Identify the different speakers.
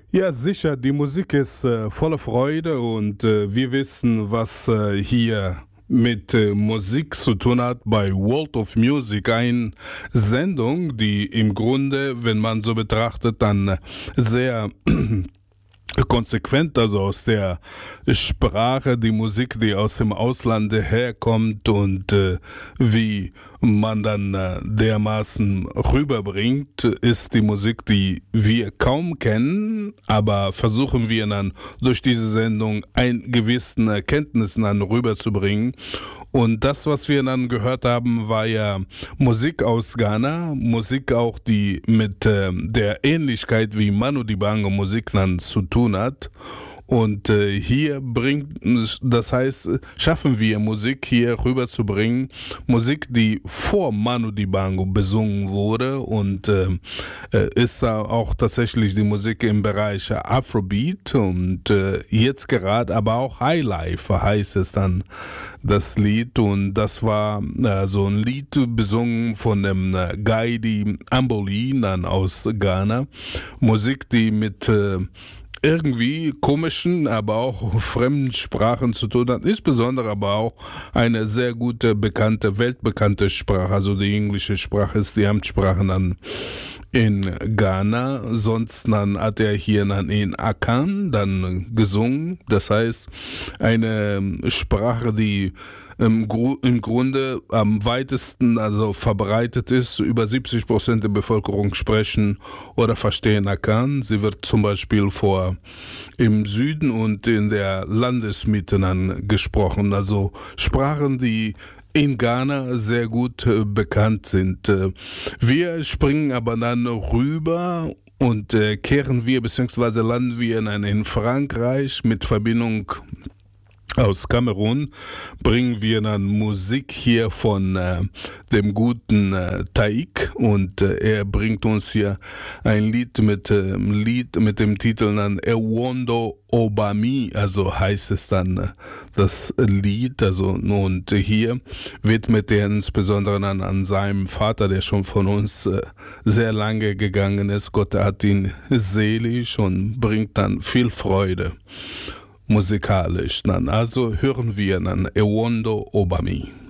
Speaker 1: Ja, sicher, die Musik ist voller Freude und wir wissen, was hier mit Musik zu tun hat bei World of Music, eine Sendung, die im Grunde, wenn man so betrachtet, dann sehr konsequent, also aus der Sprache, die Musik, die aus dem Ausland herkommt und wie man dann dermaßen rüberbringt, ist die Musik, die wir kaum kennen, aber versuchen wir dann durch diese Sendung einen gewissen Erkenntnissen dann rüberzubringen. Und das, was wir dann gehört haben, war ja Musik aus Ghana, Musik auch, die mit der Ähnlichkeit wie Manu Dibango Musik dann zu tun hat. Und hier das heißt, schaffen wir Musik hier rüberzubringen, Musik, die vor Manu Dibango besungen wurde und ist auch tatsächlich die Musik im Bereich Afrobeat und jetzt gerade, aber auch Highlife heißt es dann, das Lied, und das war so ein Lied besungen von dem Gaidi Amboli dann aus Ghana, Musik, die mit irgendwie komischen, aber auch fremden Sprachen zu tun hat, insbesondere aber auch eine sehr gute, bekannte, weltbekannte Sprache, also die englische Sprache ist die Amtssprache dann in Ghana, sonst dann hat er hier dann in Akan dann gesungen, das heißt eine Sprache, die im Grunde am weitesten also verbreitet ist. Über 70% der Bevölkerung sprechen oder verstehen Akan. Sie wird zum Beispiel im Süden und in der Landesmitte dann gesprochen. Also Sprachen, die in Ghana sehr gut bekannt sind. Wir springen aber dann rüber und kehren wir bzw. landen wir in Frankreich mit Verbindung aus Kamerun, bringen wir dann Musik hier von dem guten Taïk und er bringt uns hier ein Lied mit dem Titel dann Ewondo Obami, also heißt es dann das Lied, also und hier widmet er insbesondere dann an seinem Vater, der schon von uns sehr lange gegangen ist. Gott hat ihn selig und bringt dann viel Freude musikalisch dann. Also hören wir dann Ewondo Obami.